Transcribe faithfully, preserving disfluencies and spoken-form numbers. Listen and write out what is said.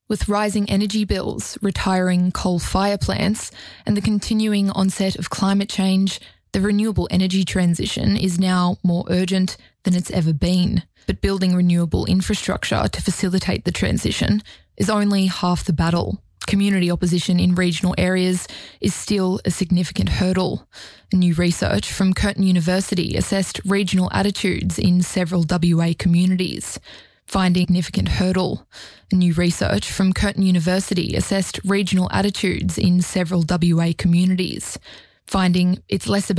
With rising energy bills, retiring coal fire plants, and the continuing onset of climate change, the renewable energy transition is now more urgent than it's ever been. But building renewable infrastructure to facilitate the transition is only half the battle. Community opposition in regional areas is still a significant hurdle. New research from Curtin University assessed regional attitudes in several W A communities, finding a significant hurdle. New research from Curtin University assessed regional attitudes in several W A communities, finding it's less about